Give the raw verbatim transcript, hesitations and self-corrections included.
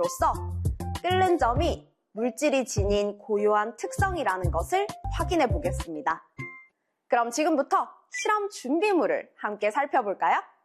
함으로써 끓는 점이 물질이 지닌 고유한 특성이라는 것을 확인해 보겠습니다. 그럼 지금부터 실험 준비물을 함께 살펴볼까요?